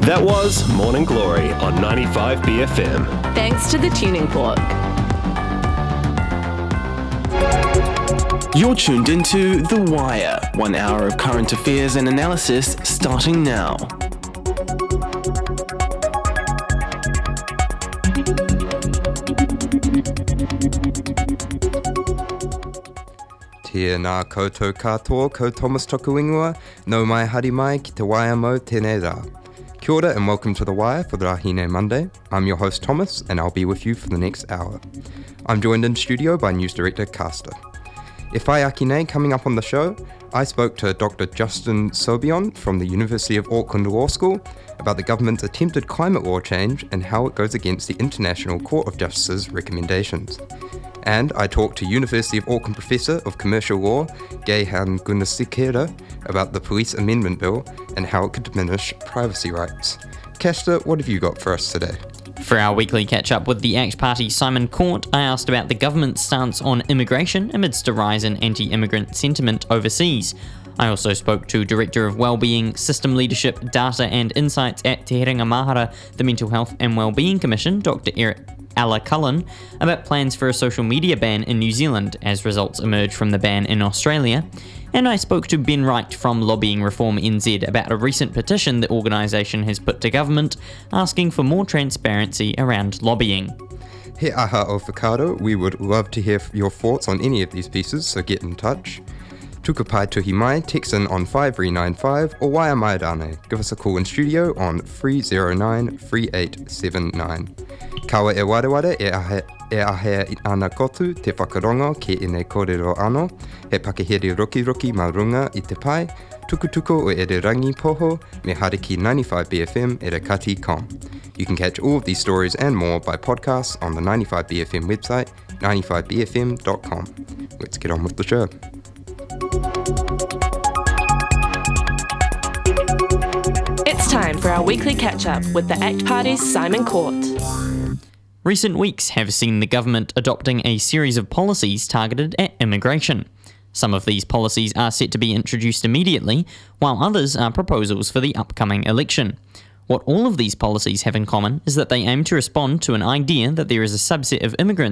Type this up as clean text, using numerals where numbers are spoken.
That was Morning Glory on 95BFM. Thanks to the Tuning Fork. You're tuned into The Wire, 1 hour of current affairs and analysis starting now. Tēnā koutou katoa, ko Thomas Tokuingua, no mai hari mai ki te waia mo tēnei rā. Kia ora and welcome to The Wire for the Rahine Monday. I'm your host Thomas and I'll be with you for the next hour. I'm joined in studio by News Director Caster. E whai aki nei, coming up on the show, I spoke to Dr. Justin Sobion from the University of Auckland Law School about the government's attempted climate law change and how it goes against the International Court of Justice's recommendations. And I talked to University of Auckland Professor of Commercial Law, Gehan Gunasekera, about the Police Amendment Bill and how it could diminish privacy rights. Caster, what have you got for us today? For our weekly catch-up with the ACT Party Simon Court, I asked about the government's stance on immigration amidst a rise in anti-immigrant sentiment overseas. I also spoke to Director of Wellbeing, System Leadership, Data and Insights at Te Herenga Mahara, the Mental Health and Wellbeing Commission, Dr. Ella Cullen, about plans for a social media ban in New Zealand as results emerge from the ban in Australia. And I spoke to Ben Wright from Lobbying Reform NZ about a recent petition the organisation has put to government asking for more transparency around lobbying. He aha o whakaaro, we would love to hear your thoughts on any of these pieces, so get in touch. Tukupai tuhi mai, text in on 5395 or waia mai rānei. Give us a call in studio on 309 3879. Kawa e wareware e ahea ana kotu te whakarongo ke ene kōrero ano, he pakehere roki ma runga i te pai, tukutuko o ere rangi poho, me hariki 95BFM ere kati.com. You can catch all of these stories and more by podcasts on the 95BFM website, 95BFM.com. Let's get on with the show. It's time for our weekly catch-up with the ACT Party's Simon Court. Recent weeks have seen the government adopting a series of policies targeted at immigration. Some of these policies are set to be introduced immediately, while others are proposals for the upcoming election. What all of these policies have in common is that they aim to respond to an idea that there is a subset of immigrants